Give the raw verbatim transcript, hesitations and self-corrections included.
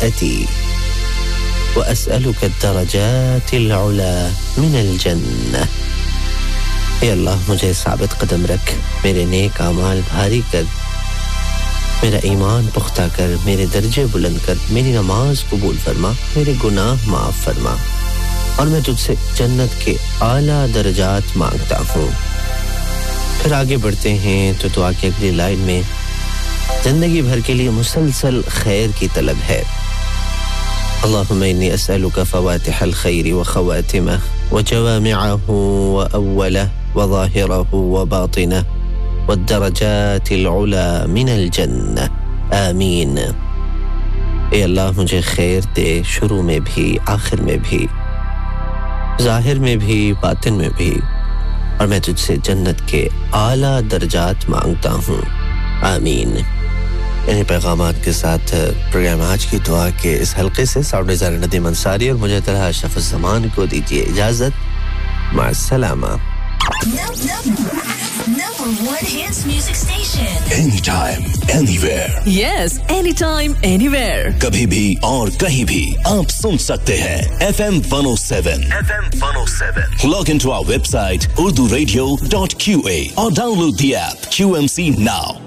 خطيئتي وأسألك الدرجات العلى من الجنة. اے اللہ مجھے ثابت قدم رکھ، میرے نیک اعمال بھاری کر، میرا ایمان پختہ کر، میرے درجے بلند کر، میری نماز قبول فرما، میرے گناہ معاف فرما، اور میں تجھ سے جنت کے اعلیٰ درجات مانگتا ہوں۔ پھر آگے بڑھتے ہیں تو دعا کی اگلی لائن میں زندگی بھر کے لیے مسلسل خیر کی طلب ہے۔ اللهم إني أسألك فواتح الخير وخواتمه وجوامعه وأوله وظاهره وباطنه والدرجات العلى من الجنة آمین۔ اے اللہ مجھے خیر دے، شروع میں بھی، آخر میں بھی، ظاہر میں بھی، باطن میں بھی، اور میں تجھ سے جنت کے اعلیٰ درجات مانگتا ہوں، آمین۔ انہیں پیغامات کے ساتھ پروگرام آج کی دعا کے اس حلقے سے ساؤنڈ ڈیزائنر ندیم انصاری اور مجھے طرح اشرف الزمان کو دیجیے اجازت، مع السلامہ۔ Number one hits music station. Anytime, anywhere. Yes, anytime, anywhere. کبھی بھی اور کہیں بھی آپ سن سکتے ہیں F M one oh seven. F M one oh seven. Log into our website urdu radio dot q a or download the app Q M C now.